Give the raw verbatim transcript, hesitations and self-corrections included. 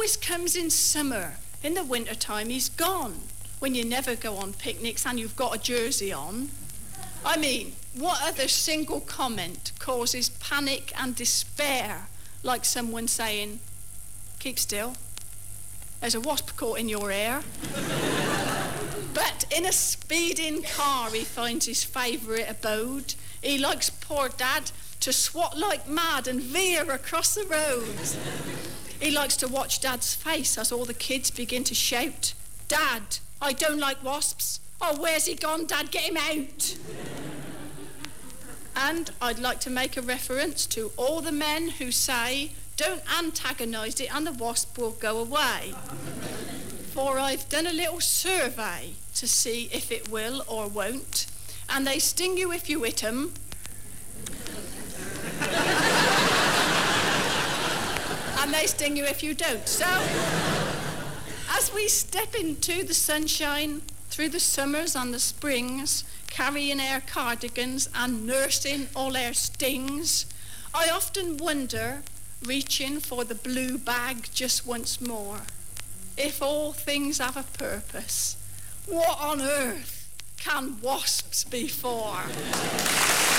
always comes in summer. In the winter time, he's gone. When you never go on picnics and you've got a jersey on. I mean, what other single comment causes panic and despair, like someone saying, keep still, there's a wasp caught in your ear. But in a speeding car he finds his favourite abode. He likes poor Dad to swat like mad and veer across the road. He likes to watch Dad's face as all the kids begin to shout, Dad, I don't like wasps. Oh, where's he gone, Dad? Get him out. And I'd like to make a reference to all the men who say, don't antagonise it and the wasp will go away. For I've done a little survey to see if it will or won't, and they sting you if you hit them. And they sting you if you don't. So, as we step into the sunshine, through the summers and the springs, carrying our cardigans and nursing all our stings, I often wonder, reaching for the blue bag just once more, if all things have a purpose, what on earth can wasps be for?